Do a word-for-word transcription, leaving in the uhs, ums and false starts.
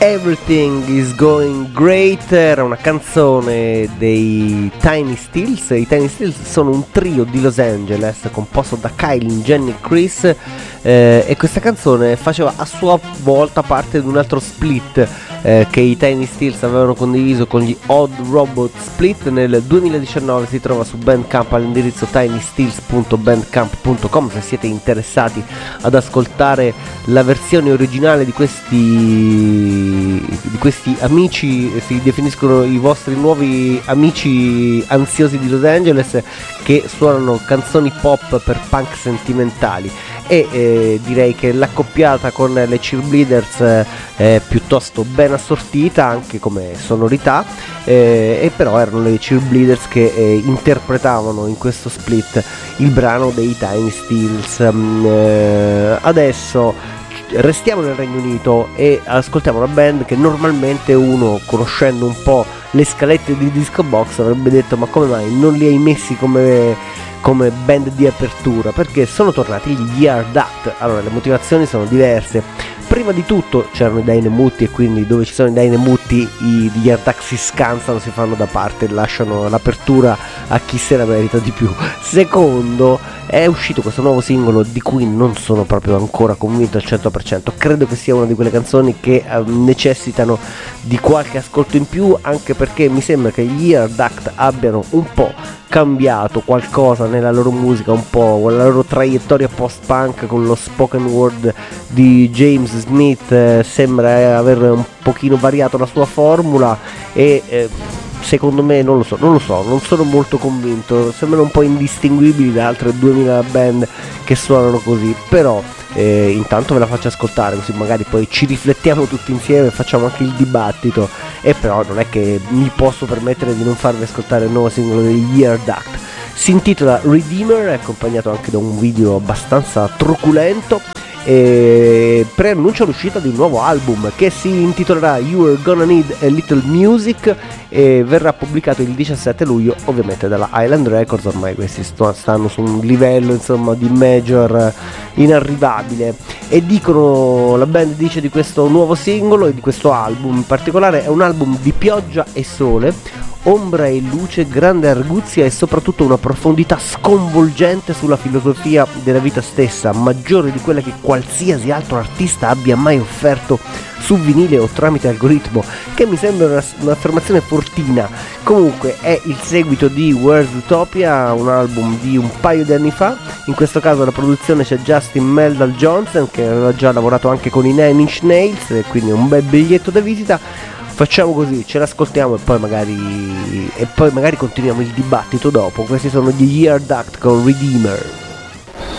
Everything is Going Great era una canzone dei Tiny Steels. I Tiny Steels sono un trio di Los Angeles composto da Kylie, Jenny e Chris, eh, e questa canzone faceva a sua volta parte di un altro split eh, che i Tiny Steels avevano condiviso con gli Odd Robot Split. Nel duemiladiciannove si trova su Bandcamp all'indirizzo tinysteels punto bandcamp punto com se siete interessati ad ascoltare la versione originale di questi di questi amici. Si definiscono i vostri nuovi amici ansiosi di Los Angeles che suonano canzoni pop per punk sentimentali, e eh, direi che l'accoppiata con le Cheerleaders eh, è piuttosto ben assortita anche come sonorità, eh, e però erano le Cheerleaders che eh, interpretavano in questo split il brano dei Tiny Steels. Mm, eh, adesso restiamo nel Regno Unito e ascoltiamo una band che normalmente uno, conoscendo un po' le scalette di Disco Box, avrebbe detto: ma come mai non li hai messi come, come band di apertura? Perché sono tornati gli Yard Act. Allora, le motivazioni sono diverse. Prima di tutto c'erano i Dynamutti, e quindi dove ci sono i Dynamutti i Yard Act si scansano, si fanno da parte, lasciano l'apertura a chi se la merita di più. Secondo, è uscito questo nuovo singolo di cui non sono proprio ancora convinto al cento per cento. Credo che sia una di quelle canzoni che eh, necessitano di qualche ascolto in più, anche perché mi sembra che gli Yard Act abbiano un po' cambiato qualcosa nella loro musica, un po' con la loro traiettoria post-punk, con lo spoken word di James Smith. Eh, sembra aver un pochino variato la sua formula e eh, secondo me non lo so, non lo so, non sono molto convinto, sembrano un po' indistinguibili da altre duemila band che suonano così, però eh, intanto ve la faccio ascoltare così magari poi ci riflettiamo tutti insieme e facciamo anche il dibattito. E però non è che mi posso permettere di non farvi ascoltare il nuovo singolo degli Yard Act. Si intitola Redeemer, è accompagnato anche da un video abbastanza truculento e preannuncia l'uscita di un nuovo album che si intitolerà You're Gonna Need a Little Music e verrà pubblicato il diciassette luglio, ovviamente dalla Island Records. Ormai questi st- stanno su un livello insomma di major inarrivabile, e dicono, la band dice di questo nuovo singolo e di questo album in particolare: è un album di pioggia e sole, ombra e luce, grande arguzia e soprattutto una profondità sconvolgente sulla filosofia della vita stessa, maggiore di quella che qualsiasi altro artista abbia mai offerto su vinile o tramite algoritmo, che mi sembra una, un'affermazione fortina. Comunque è il seguito di Where's Utopia, un album di un paio di anni fa. In questo caso alla produzione c'è Justin Meldal Johnson, che aveva già lavorato anche con i Nine Inch Nails, e quindi un bel biglietto da visita. Facciamo così, ce l'ascoltiamo e poi magari e poi magari continuiamo il dibattito dopo. Questi sono gli Yard Act con Redeemer.